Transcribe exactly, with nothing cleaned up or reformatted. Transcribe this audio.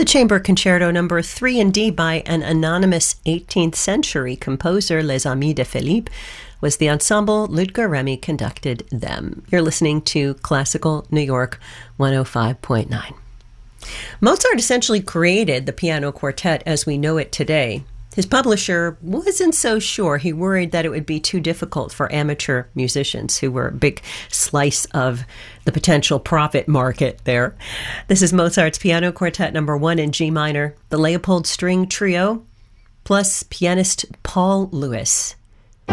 The Chamber Concerto number three in D by an anonymous eighteenth century composer, Les Amis de Philippe, was the ensemble Ludger Remy conducted them. You're listening to Classical New York one oh five point nine. Mozart essentially created the piano quartet as we know it today. His publisher wasn't so sure. He worried that it would be too difficult for amateur musicians, who were a big slice of the potential profit market there. This is Mozart's Piano Quartet number one in G minor, the Leopold String Trio, plus pianist Paul Lewis.